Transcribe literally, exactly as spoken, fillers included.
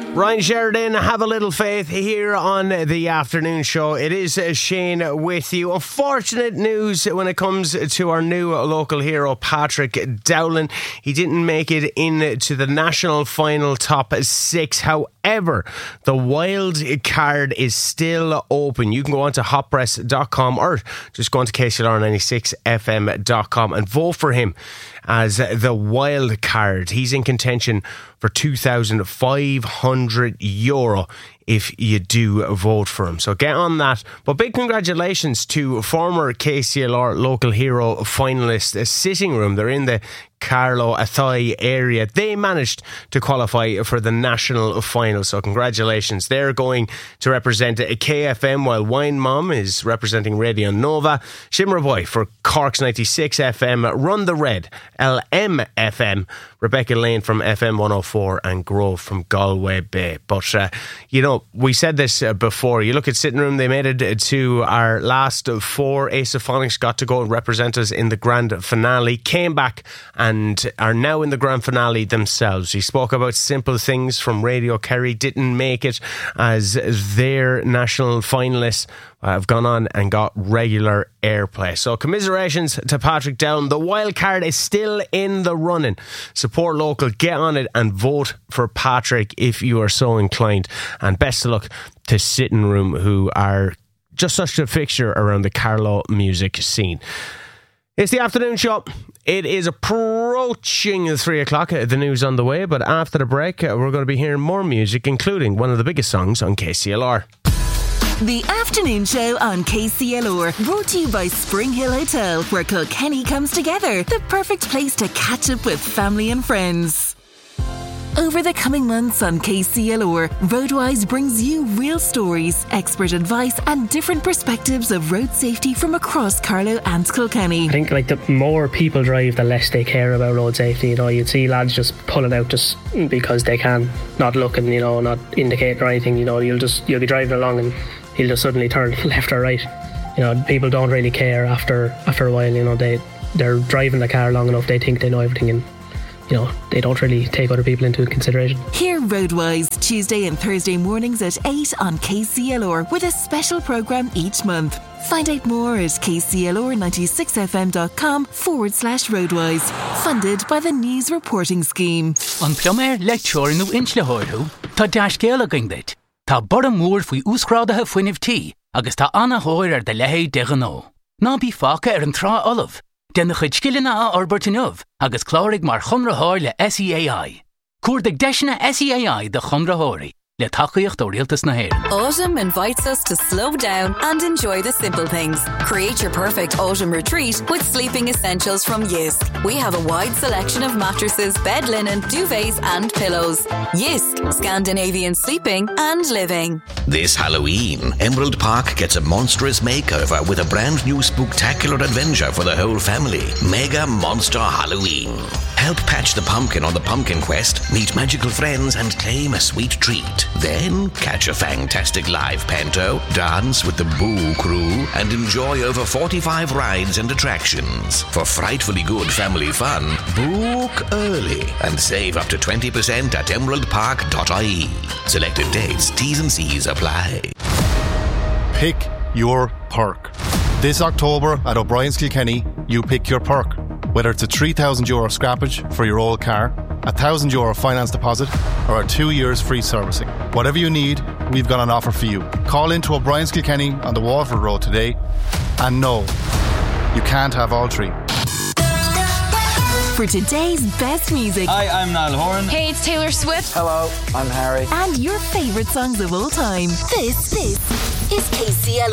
Ryan Sheridan, have a little faith here on the afternoon show. It is Shane with you. Unfortunate news when it comes to our new local hero, Patrick Dowling. He didn't make it into the national final top six. However, the wild card is still open. You can go on to hot press dot com or just go on to K C L R ninety-six F M dot com and vote for him as the wild card. He's in contention for two thousand five hundred euro if you do vote for him. So get on that. But big congratulations to former K C L R local hero finalist Sitting Room. They're in the Carlow Athy area. They managed to qualify for the national final. So congratulations. They're going to represent a K F M, while Wine Mom is representing Radio Nova. Shimmer Boy for Cork's ninety-six F M. Run the Red, L M F M. Rebecca Lane from F M one oh four and Grove from Galway Bay. But, uh, you know, we said this uh, before. You look at Sitting Room, they made it to our last four. Ace of Phonics got to go and represent us in the grand finale, came back and are now in the grand finale themselves. He spoke about Simple Things from Radio Kerry, didn't make it as their national finalists. Have gone on and got regular airplay. So commiserations to Patrick Dowling. The wild card is still in the running. Support local, get on it and vote for Patrick if you are so inclined. And best of luck to Sitting Room, who are just such a fixture around the Carlow music scene. It's the afternoon show. It is approaching three o'clock. The news on the way, but after the break, we're going to be hearing more music, including one of the biggest songs on K C L R. The afternoon show on K C L R, brought to you by Spring Hill Hotel, where Kilkenny comes together. The perfect place to catch up with family and friends. Over the coming months on K C L R, Roadwise brings you real stories, expert advice and different perspectives of road safety from across Carlow and Kilkenny. I think like the more people drive, the less they care about road safety. You know, you'd see lads just pulling out just because they can, not looking, you know, not indicating or anything. You know, you'll just you'll be driving along and he'll just suddenly turn left or right. You know, people don't really care after after a while. You know, they they're driving the car long enough, they think they know everything, and you know, they don't really take other people into consideration. Hear Roadwise Tuesday and Thursday mornings at eight on K C L R with a special programme each month. Find out more at kclr96fm.com forward slash Roadwise. Funded by the News Reporting Scheme. An plumber lecture nu inchlehoirhu, ta dashgela gingdit. Ta bora moor fwy úscrádathe fuinniv tí, agus ta anna hóir ar de lehe degano. Na bí faca ar an tra olive. Den de chud skillina a orbertinov, agus clárig mar chumra hóir le S E A I. Cúrdig deisina S E A I de chumra hóri, le tacaíocht ó rialtas na héir. Autumn invites us to slow down and enjoy the simple things. Create your perfect autumn retreat with sleeping essentials from Yisk. We have a wide selection of mattresses, bed linen, duvets and pillows. Yisk, Scandinavian sleeping and living. This Halloween, Emerald Park gets a monstrous makeover with a brand new spooktacular adventure for the whole family. Mega Monster Halloween. Help patch the pumpkin on the pumpkin quest, meet magical friends and claim a sweet treat. Then catch a fantastic live panto, dance with the Boo Crew and enjoy over forty-five rides and attractions. For frightfully good family fun, book early and save up to twenty percent at emerald park dot I E. Selected dates, T's and C's apply. Pick your perk. This October at O'Brien's Kilkenny, you pick your perk. Whether it's a three thousand euro scrappage for your old car, a one thousand euro finance deposit, or a two years free servicing. Whatever you need, we've got an offer for you. Call into O'Brien's Kilkenny on the Waterford Road today. And no, you can't have all three. For today's best music. Hi, I'm Niall Horan. Hey, it's Taylor Swift. Hello, I'm Harry. And your favourite songs of all time. This, this is K C L R.